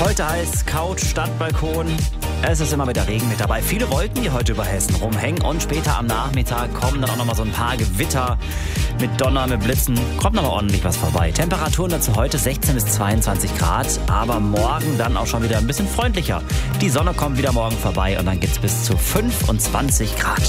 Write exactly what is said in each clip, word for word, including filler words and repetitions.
Heute heißt Couch statt Balkon. Es ist immer wieder Regen mit dabei. Viele Wolken, die heute über Hessen rumhängen. Und später am Nachmittag kommen dann auch nochmal so ein paar Gewitter mit Donner, mit Blitzen. Kommt nochmal ordentlich was vorbei. Temperaturen dazu heute sechzehn bis zweiundzwanzig Grad. Aber morgen dann auch schon wieder ein bisschen freundlicher. Die Sonne kommt wieder morgen vorbei und dann geht's bis zu fünfundzwanzig Grad.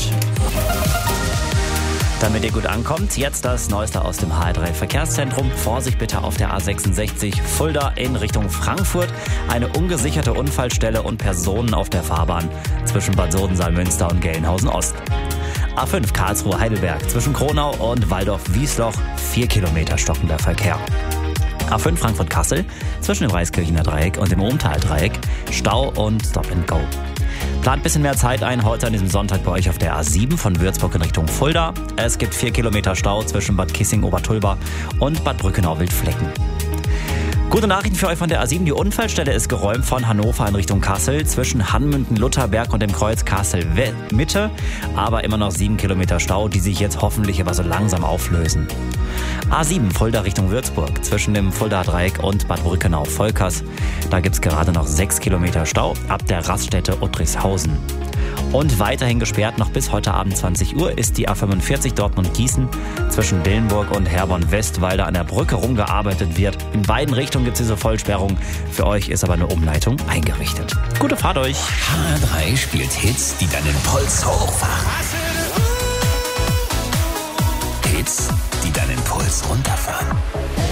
Damit ihr gut ankommt, jetzt das Neueste aus dem H R drei Verkehrszentrum. Vorsicht bitte auf der A sechsundsechzig Fulda in Richtung Frankfurt. Eine ungesicherte Unfallstelle und Personen auf der Fahrbahn zwischen Bad Sodensaal-Münster und Gelnhausen-Ost. A fünf Karlsruhe-Heidelberg zwischen Kronau und Waldorf-Wiesloch. Vier Kilometer stockender Verkehr. A fünf Frankfurt-Kassel zwischen dem Reiskirchener Dreieck und dem Ohmtal-Dreieck. Stau und Stop and Go. Plant ein bisschen mehr Zeit ein heute an diesem Sonntag bei euch auf der A sieben von Würzburg in Richtung Fulda. Es gibt vier Kilometer Stau zwischen Bad Kissing-Obertulba und Bad Brückenau-Wildflecken. Gute Nachrichten für euch von der A sieben. Die Unfallstelle ist geräumt von Hannover in Richtung Kassel zwischen Hanmünden-Lutherberg und dem Kreuz Kassel-Mitte. Aber immer noch sieben Kilometer Stau, die sich jetzt hoffentlich aber so langsam auflösen. A sieben Fulda Richtung Würzburg zwischen dem Fulda-Dreieck und Bad Brückenau-Volkers. Da gibt's gerade noch sechs Kilometer Stau ab der Raststätte Uttrichshausen. Und weiterhin gesperrt noch bis heute Abend zwanzig Uhr ist die A fünfundvierzig Dortmund-Gießen zwischen Dillenburg und Herborn-West, weil da an der Brücke rumgearbeitet wird. In beiden Richtungen gibt es diese Vollsperrung. Für euch ist aber eine Umleitung eingerichtet. Gute Fahrt euch! H R drei spielt Hits, die deinen Puls hochfahren. Hits, die deinen Puls runterfahren.